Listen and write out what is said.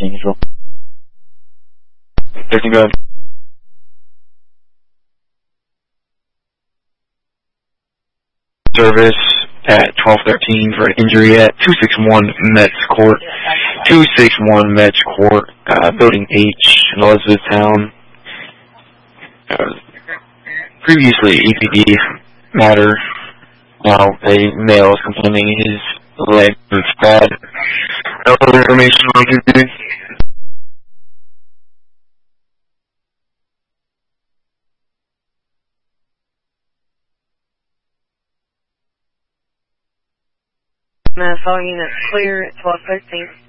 Control. 13, go ahead. Service at 1213 for an injury at 261 Mets Court. 261 Mets Court, Building H, in Elizabethtown. Previously EPD matter. Now a male is complaining his leg is bad. No other information on EPD? Mass all units clear at 1213.